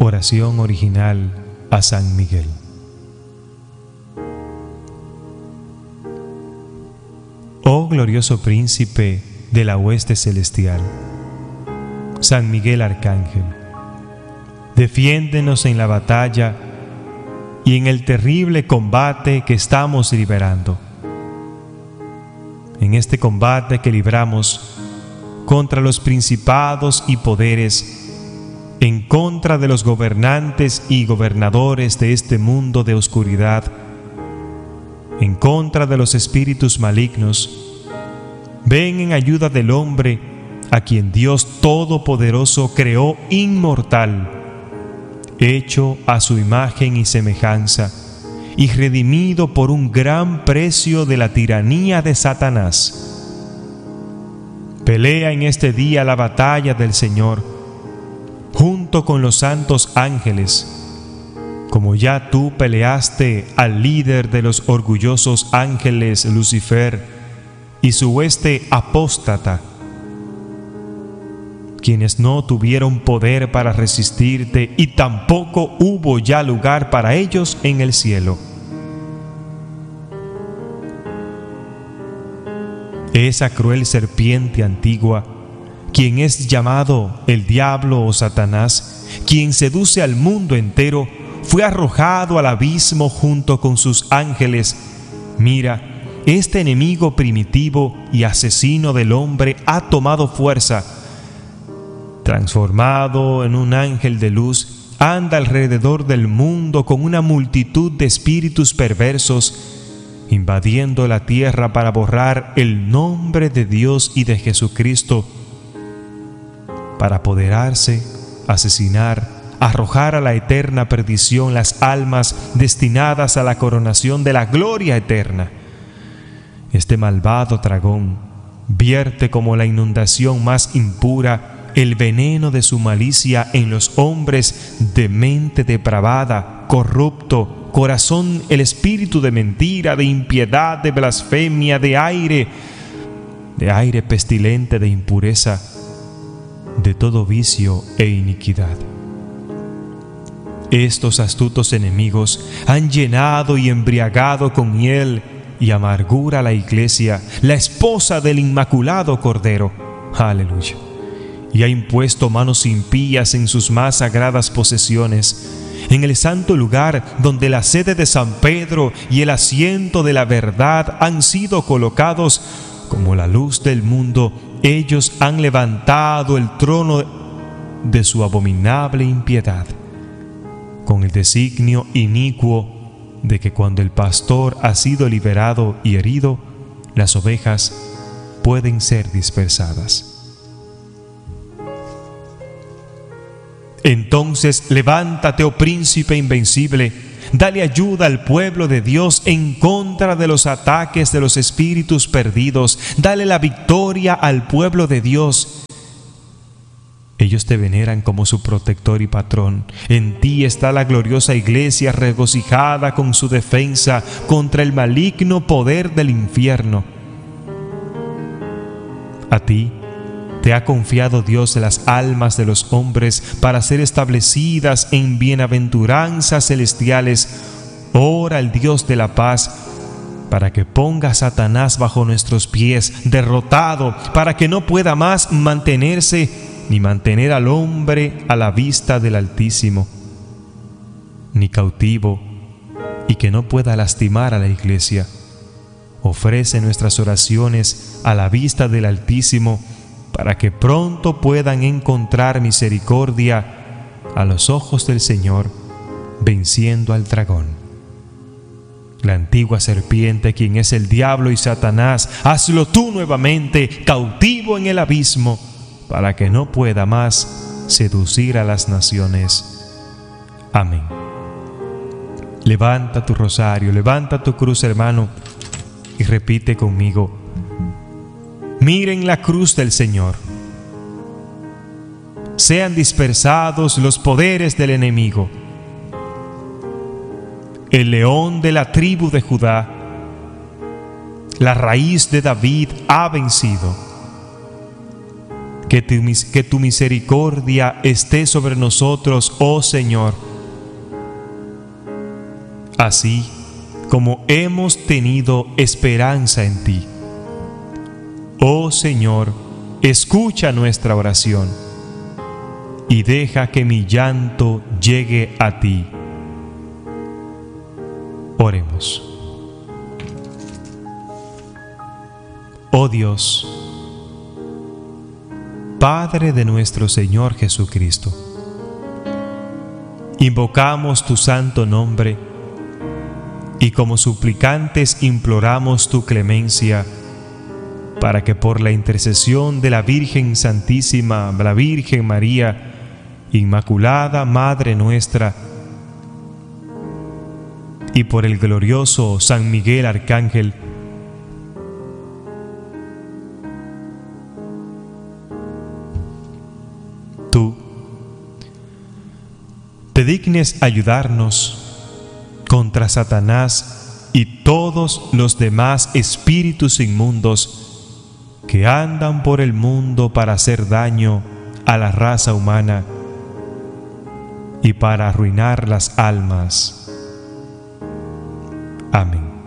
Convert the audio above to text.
Oración original a San Miguel. Oh glorioso príncipe de la hueste celestial, San Miguel Arcángel, defiéndenos en la batalla y en el terrible combate que estamos librando. En este combate que libramos contra los principados y poderes, en contra de los gobernantes y gobernadores de este mundo de oscuridad, en contra de los espíritus malignos, ven en ayuda del hombre a quien Dios Todopoderoso creó inmortal, hecho a su imagen y semejanza, y redimido por un gran precio de la tiranía de Satanás. Pelea en este día la batalla del Señor, junto con los santos ángeles, como ya tú peleaste al líder de los orgullosos ángeles, Lucifer, y su hueste apóstata, quienes no tuvieron poder para resistirte y tampoco hubo ya lugar para ellos en el cielo. Esa cruel serpiente antigua, quien es llamado el diablo o Satanás, quien seduce al mundo entero, fue arrojado al abismo junto con sus ángeles. Mira, este enemigo primitivo y asesino del hombre ha tomado fuerza. Transformado en un ángel de luz, anda alrededor del mundo con una multitud de espíritus perversos, invadiendo la tierra para borrar el nombre de Dios y de Jesucristo, para apoderarse, asesinar, arrojar a la eterna perdición las almas destinadas a la coronación de la gloria eterna. Este malvado dragón vierte como la inundación más impura el veneno de su malicia en los hombres de mente depravada, corrupto, corazón, el espíritu de mentira, de impiedad, de blasfemia, de aire pestilente, de impureza, de todo vicio e iniquidad. Estos astutos enemigos han llenado y embriagado con hiel y amargura a la Iglesia, la esposa del Inmaculado Cordero. Aleluya. Y ha impuesto manos impías en sus más sagradas posesiones, en el santo lugar donde la sede de San Pedro y el asiento de la verdad han sido colocados como la luz del mundo. Ellos han levantado el trono de su abominable impiedad, con el designio inicuo de que cuando el pastor ha sido liberado y herido, las ovejas pueden ser dispersadas. Entonces levántate, oh príncipe invencible, dale ayuda al pueblo de Dios en contra de los ataques de los espíritus perdidos. Dale la victoria al pueblo de Dios. Ellos te veneran como su protector y patrón. En ti está la gloriosa Iglesia regocijada con su defensa contra el maligno poder del infierno. A ti te ha confiado Dios las almas de los hombres para ser establecidas en bienaventuranzas celestiales. Ora al Dios de la paz para que ponga a Satanás bajo nuestros pies, derrotado, para que no pueda más mantenerse ni mantener al hombre a la vista del Altísimo, ni cautivo, y que no pueda lastimar a la Iglesia. Ofrece nuestras oraciones a la vista del Altísimo, para que pronto puedan encontrar misericordia a los ojos del Señor, venciendo al dragón. La antigua serpiente, quien es el diablo y Satanás, hazlo tú nuevamente cautivo en el abismo, para que no pueda más seducir a las naciones. Amén. Levanta tu rosario, levanta tu cruz, hermano, y repite conmigo: miren la cruz del Señor. Sean dispersados los poderes del enemigo. El león de la tribu de Judá, la raíz de David, ha vencido. Que tu misericordia esté sobre nosotros, oh Señor. Así como hemos tenido esperanza en ti. Oh Señor, escucha nuestra oración y deja que mi llanto llegue a ti. Oremos. Oh Dios, Padre de nuestro Señor Jesucristo, invocamos tu santo nombre y como suplicantes imploramos tu clemencia para que por la intercesión de la Virgen Santísima, la Virgen María, Inmaculada Madre nuestra, y por el glorioso San Miguel Arcángel, tú te dignes ayudarnos contra Satanás y todos los demás espíritus inmundos que andan por el mundo para hacer daño a la raza humana y para arruinar las almas. Amén.